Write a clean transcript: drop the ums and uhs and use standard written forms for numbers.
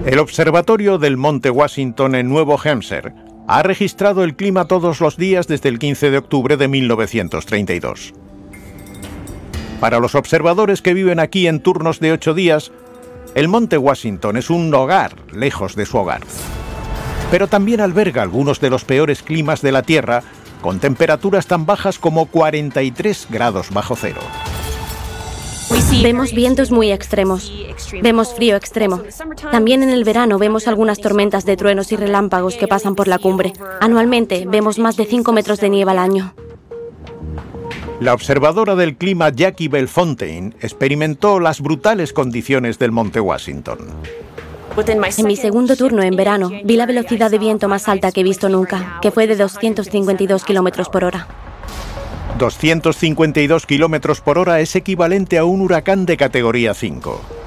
El observatorio del Monte Washington en Nuevo Hampshire ha registrado el clima todos los días desde el 15 de octubre de 1932. Para los observadores que viven aquí en turnos de 8 días, el Monte Washington es un hogar lejos de su hogar. Pero también alberga algunos de los peores climas de la Tierra, con temperaturas tan bajas como 43 grados bajo cero. Vemos vientos muy extremos. Vemos frío extremo. También en el verano vemos algunas tormentas de truenos y relámpagos que pasan por la cumbre. Anualmente vemos más de 5 metros de nieve al año. La observadora del clima Jackie Belfontaine experimentó las brutales condiciones del Monte Washington. En mi segundo turno en verano vi la velocidad de viento más alta que he visto nunca, que fue de 252 kilómetros por hora. 252 kilómetros por hora es equivalente a un huracán de categoría 5.